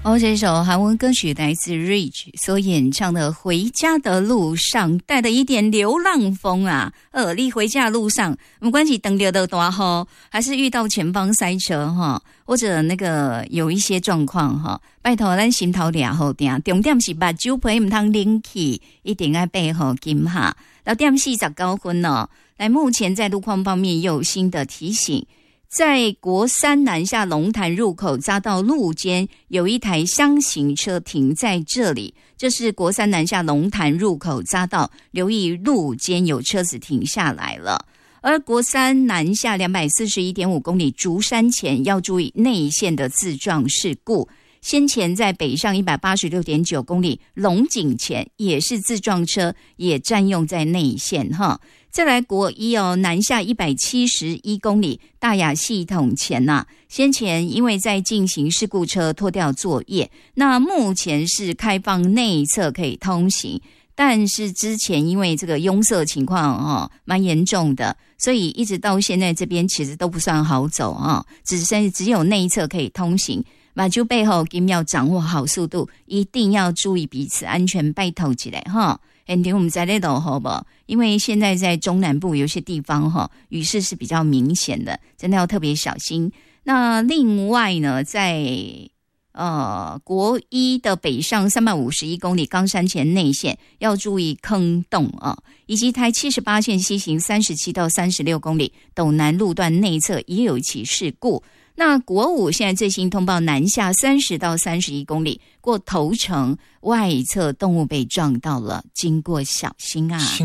这首韩文歌曲来自 Rich 所演唱的《回家的路上》，带了一点流浪风啊。你回家的路上，不管是等到大雨，还是遇到前方塞车哈，或者那个有一些状况哈，拜托咱心头抓好点，重点是把酒杯唔通拎起，一定要备好金哈。6点49分哦。来，目前在路况方面又有新的提醒。在国三南下龙潭入口匝道路肩，有一台厢型车停在这里。这是国三南下龙潭入口匝道，留意路肩有车子停下来了。而国三南下241.5公里竹山前要注意内线的自撞事故。先前在北上186.9公里龙井前也是自撞车，也占用在内线哈。再来国一南下171公里大雅系统前先前因为在进行事故车拖吊作业，那目前是开放内侧可以通行，但是之前因为这个拥塞情况蛮严重的，所以一直到现在这边其实都不算好走只有内侧可以通行。马就背后一定要掌握好速度，一定要注意彼此安全，拜托起来哈。我们在那头好不好？因为现在在中南部有些地方雨势是比较明显的，真的要特别小心。那另外呢，在国一的北上351公里冈山前内线要注意坑洞以及台78线西行37到36公里斗南路段内侧也有一起事故。那国五现在最新通报南下30到31公里过头城外侧动物被撞到了，经过小心啊。